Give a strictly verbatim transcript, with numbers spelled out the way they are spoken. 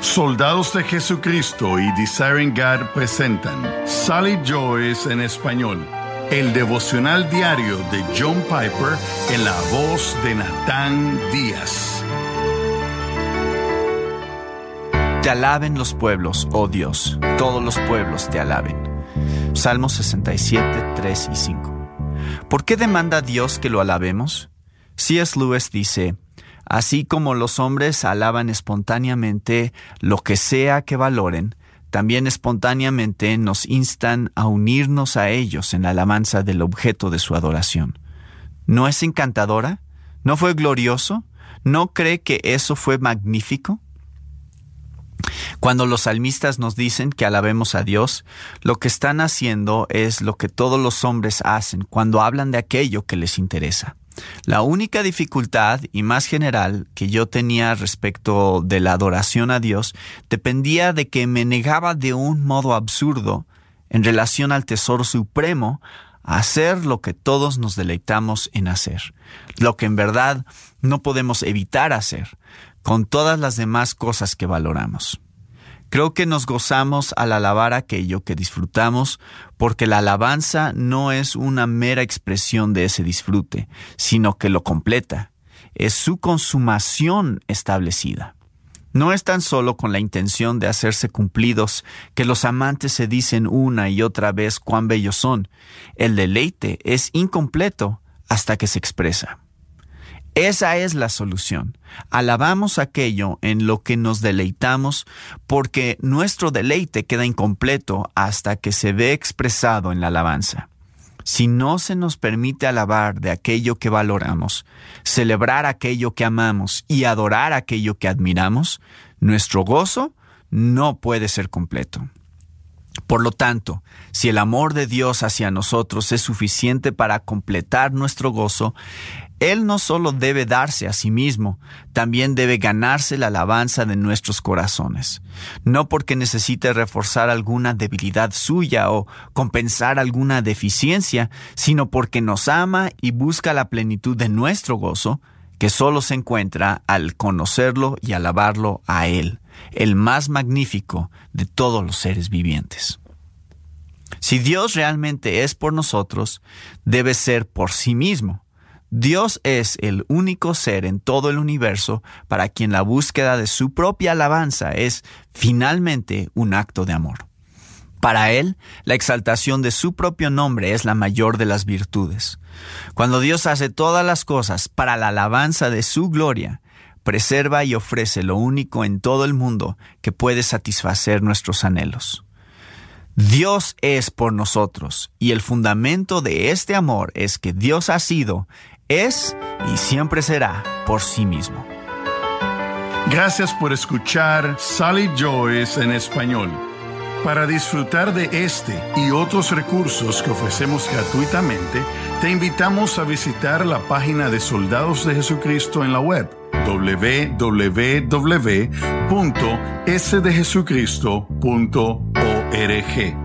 Soldados de Jesucristo y Desiring God presentan Sally Joyce en español, el devocional diario de John Piper en la voz de Natán Díaz. Te alaben los pueblos, oh Dios, todos los pueblos te alaben. Salmos sesenta y siete, tres y cinco. ¿Por qué demanda Dios que lo alabemos? C S Lewis dice: así como los hombres alaban espontáneamente lo que sea que valoren, también espontáneamente nos instan a unirnos a ellos en la alabanza del objeto de su adoración. ¿No es encantadora? ¿No fue glorioso? ¿No cree que eso fue magnífico? Cuando los salmistas nos dicen que alabemos a Dios, lo que están haciendo es lo que todos los hombres hacen cuando hablan de aquello que les interesa. La única dificultad y más general que yo tenía respecto de la adoración a Dios dependía de que me negaba de un modo absurdo en relación al tesoro supremo a hacer lo que todos nos deleitamos en hacer, lo que en verdad no podemos evitar hacer con todas las demás cosas que valoramos. Creo que nos gozamos al alabar aquello que disfrutamos porque la alabanza no es una mera expresión de ese disfrute, sino que lo completa. Es su consumación establecida. No es tan solo con la intención de hacerse cumplidos que los amantes se dicen una y otra vez cuán bellos son. El deleite es incompleto hasta que se expresa. Esa es la solución. Alabamos aquello en lo que nos deleitamos porque nuestro deleite queda incompleto hasta que se ve expresado en la alabanza. Si no se nos permite alabar de aquello que valoramos, celebrar aquello que amamos y adorar aquello que admiramos, nuestro gozo no puede ser completo. Por lo tanto, si el amor de Dios hacia nosotros es suficiente para completar nuestro gozo, Él no solo debe darse a sí mismo, también debe ganarse la alabanza de nuestros corazones. No porque necesite reforzar alguna debilidad suya o compensar alguna deficiencia, sino porque nos ama y busca la plenitud de nuestro gozo, que solo se encuentra al conocerlo y alabarlo a Él, el más magnífico de todos los seres vivientes. Si Dios realmente es por nosotros, debe ser por sí mismo. Dios es el único ser en todo el universo para quien la búsqueda de su propia alabanza es finalmente un acto de amor. Para Él, la exaltación de su propio nombre es la mayor de las virtudes. Cuando Dios hace todas las cosas para la alabanza de su gloria, preserva y ofrece lo único en todo el mundo que puede satisfacer nuestros anhelos. Dios es por nosotros, y el fundamento de este amor es que Dios ha sido, es y siempre será por sí mismo. Gracias por escuchar Sally Joyce en español. Para disfrutar de este y otros recursos que ofrecemos gratuitamente, te invitamos a visitar la página de Soldados de Jesucristo en la web doble u doble u doble u punto s de jesucristo punto org.